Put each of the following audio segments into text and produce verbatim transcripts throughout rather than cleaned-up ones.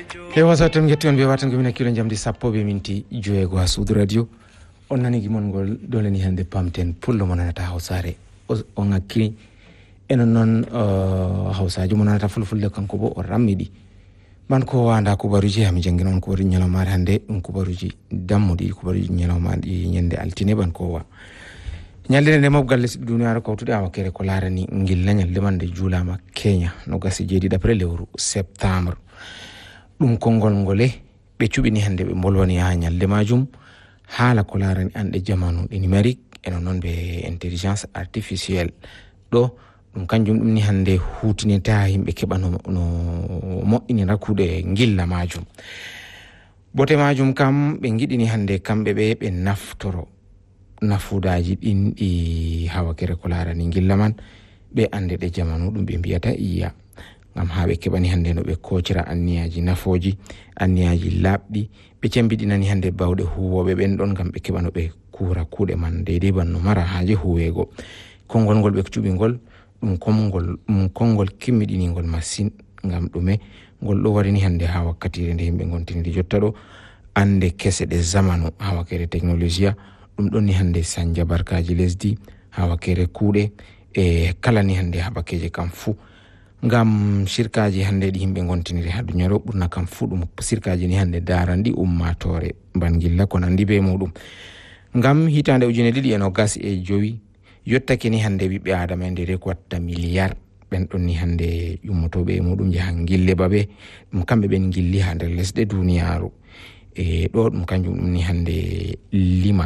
e wasaton getti on be watan ko mina kilo jamdi sappo be minti joyego ha Sud Radio on nani gimon gol dole ni hande pamten pullo monata Hausare on ngakki eno non Hausaji monata fulfulde kanko bo o rammidi man ko wanda ko baruji ha mi jangina on ko bari nyalo mar hande on ko baruji dammudi ko baruji nyalo ma di nyende altine ban ko wa nyalde ne mabgal les duniya ko tude awakere ko larani ngil lañal lemande julama Kenya no gasi jeedi d'après lewru septembre dum kongol ngole be cubini hande be bolwani ha nyalde majum hala ko larani ande jamanu de numérique eno non be intelligence artificielle do dum kanjum dum ni hande hutinita himbe kebano no mo ini rakude ngilla majum bote majum kam be ngidini hande kambe be be naftoro nafudaji din di hawakere ko larani ngilla man be ande de jamanu dum be biyata iya ngam habe kebani hande no be kocira anniyaji nafoji anniyaji labdi be cembidinani hande bawde huwobe ben don ngam be kebano be kura kude man deede banno mara haaje huwego kongol ngol be cubingol dum komngol dum kongol kimmidiningol masin ngam dume ngol do warini hande ha wakkati de himbe gontini jotta do ande kese de zamanu hawakere technologia dum don ni hande sanja barkaji lesdi hawakere kude e kala ni hande habakeje kam fu ngam shirkaji hande di himbe gontini ha dunyaro burna kam fu dum shirkaji ni hande darandi ummatore bangilla ko nandi be mudum ngam hitande ujune didi eno gas e jowi yottake ni hande bibbe adama ndere ko watta milliard ben don ni hande yummotobe mudum jahangille babe dum kambe ben gilli hande lesde duniyaaru e do dum kanjum dum ni hande lima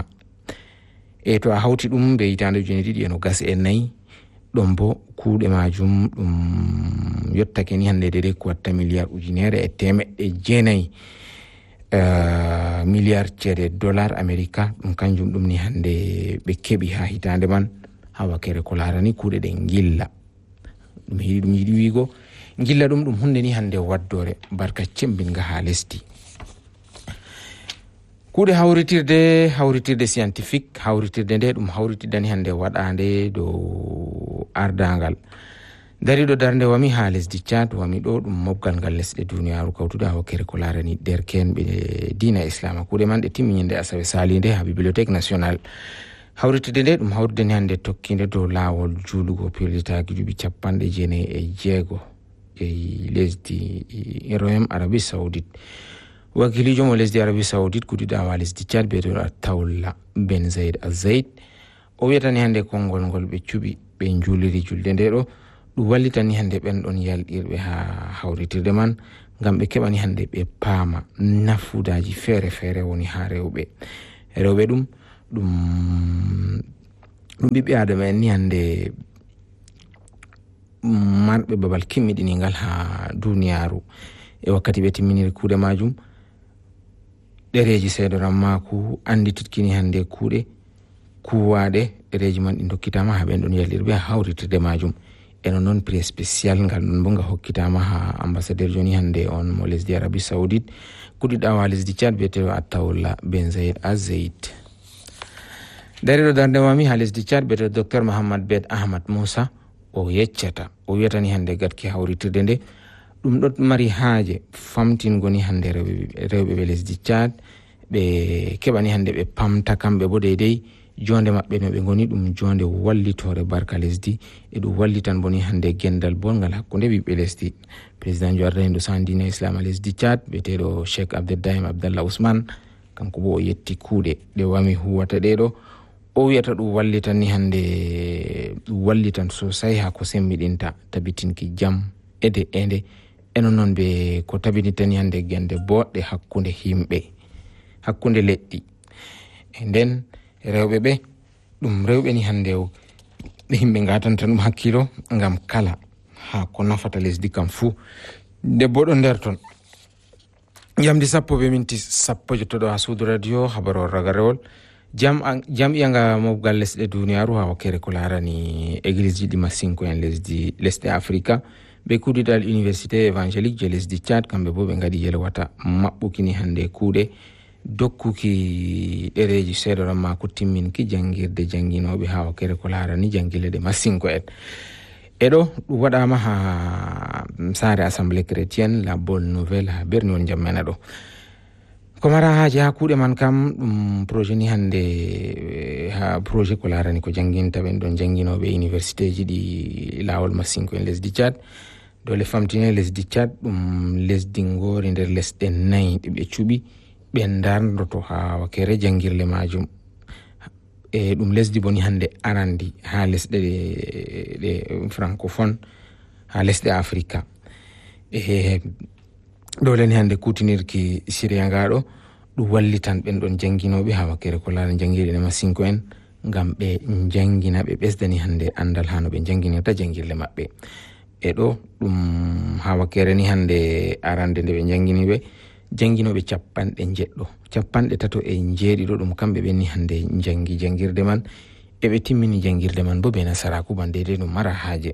e to a hawti dum be hitande ujune didi eno gas e nayi don bo kuude majum dum yottake ni hande dede ko watta milliard ujunere e temedde jeenayi Uh, milliard cede dollar America dum kanjum dum ni hande be kebi ha hitande man hawakere ko larani kuude de ngilla dum hidi dum yidi wigo ngilla dum dum hunde ni hande waddore barka cembinga ha lesdi kuude hawritirde hawritirde scientifique hawritirde de dum hawritidani hande wadande do ardangal dari do darnde wami ha lesdi Chad wami do dum mobgal gal lesde duniyaaru kawtude hawakere ko larani derken be dina islam kuude man de timminde asawe salinde ha bibliothèque nationale hawritide de dum hawrde hande tokkinde do lawol julugo pilitaaki jubi cappande jene e jeego e lesdi e Royaume Arabie Saoudite wakilijo mo lesdi Arabie Saoudite kudida wa lesdi Chad be do Tawla Ben Zayed Az-Zaid o wiyatani hande kongol ngol be cubi be juliri julde de do du wallitani hande ben don yaldirbe ha hawritirde man ngam be kebani hande be paama nafudaji fere fere woni ha rewbe rewbe dum dum dum bibi adama ni hande marbe babal kimmidini ngal ha duniyaaru e wakkati be timminiri kuude majum dereji seedo rammaku andi titkini hande kuude kuwaade dereji man indokitama ha ben don yaldirbe ha hawritirde majum eno non prix spécial ngal non bonga hokkitama ha ambassadeur joni hande on mo lesdi Arabie Saoudite kudida wa lesdi Chad betero Tawla Ben Zayed Az-Zaid darido darde mami ha lesdi Chad betero docteur Mohammed Bet Ahmad Musa o yeccata o wiyatani hande gatki hawritirde de dum dot mari haaje famtin goni hande rewbe rewbe be lesdi Chad be kebani hande be pamta kambe bo deedey jonde mabbe no be ngoni dum jonde wallitore barka lesdi e du wallitan boni hande gendal bongal hakkunde bibbe lesdi president Jordano Sandine Islam lesdi Chad betedo Sheikh Abdeldaim Abdallah Ousmane kanko bo yetti kuude de wami huwata de do o wiyata du wallitan ni hande du wallitan sosai ha ko semmidinta tabitinki jam ede ende eno non be ko tabitini hande gende bodde hakkunde himbe hakkunde leddi and then rewbe be dum rewbe ni hande o be himbe ngatanta dum hakkilo ngam kala ha ko nafata lesdi kam fu de bodo nder ton yamdi sappo be minti sappo jottodo ha Sud Radio habaro ragarewol jam jam yanga mobgal lesde duniyaaru ha wakere ko larani église di masinko en lesdi lesde Africa be kudidal université évangélique je lesdi Chad kambe bo be ngadi yele wata mabbukini hande kuude dokkuki dereji seedora ma ko timmin ki jangirde janginobe ha wakere ko larani jangile de masinko en eɗo ɗum waɗama ha sare assemblée chrétienne la bonne nouvelle ha Berni on jammena ɗo ko mara haaji ha kuuɗe man kam ɗum projet ni hande ha projet ko larani ko janginta ɓen ɗon janginoɓe université ji ɗi lawol massinko en lesdi Tchad dole famtine lesdi Tchad ɗum lesdi ngori nder lesɗe nayyi ɗi ɓe cuɓi ɓe dardoto ha wakere jangirle majum e ɗum lesdi boni hande arandi ha lesɗe ɗe francophone ha lesɗe Africa e dole ni hande kutinirki siriya ngaɗo ɗum wallitan ɓen ɗon janginoɓe ha wakere ko laara jangirɗe massinko en ngam ɓe jangina ɓe ɓesdani hande andal ha no ɓe janginirta jangirle maɓɓe e ɗo ɗum ha wakere ni hande arande nde ɓe janginiɓe janginoɓe capanɗe jeɗɗo capanɗe tato e jeeɗiɗo ɗum kamɓe ɓenni hande jangi jangirde man eɓe timmini jangirde man bo be nasaraku bande de ɗum mara haaje.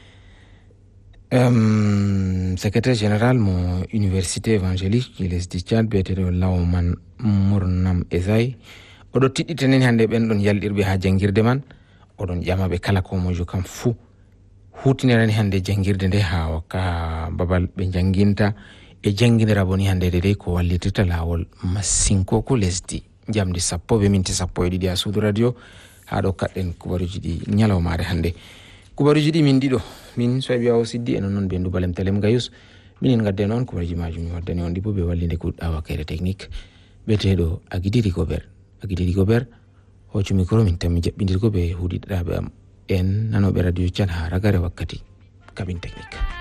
Um, secrétaire général mo université évangélique ji lesdi Tchad biyeteɗo Lawman Mournam Ezayi oɗo tiɗɗitani hande ɓen ɗon yalɗirɓe ha jangirde man oɗon ƴamaɓe kala ko mojo kam fuu hutinirani hande jangirde nde ha wakka babal ɓe janginta e janginira boni hande de ko wallitirta lawol massinko ko lesdi jamdi sappo be minti sappo e ɗiɗi ha suudu radio ha ɗo kaɗɗen kubaruji ɗi ñalawmare hande kubaruji ɗi min ɗiɗo min soyɓe awo siddi e non noon ɓe ndubalem telem gayus minin gadden on kubaruji majum mi waddani on ɗi bo ɓe wallinde kuɗɗa wakere technique ɓeteɗo Agidi Rigobert Agidi Rigobert hoccu micro min tan mi jaɓɓidirgo ɓe huuɗiɗaɓe am en nanoɓe radio Tchad ha ragare wakkati cabine technique.